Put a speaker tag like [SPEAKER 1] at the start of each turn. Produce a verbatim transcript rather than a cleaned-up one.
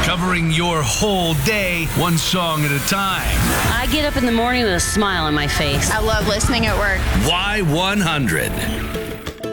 [SPEAKER 1] covering your whole day, one song at a time.
[SPEAKER 2] I get up in the morning with a smile on my face.
[SPEAKER 3] I love listening at work.
[SPEAKER 1] Y one hundred.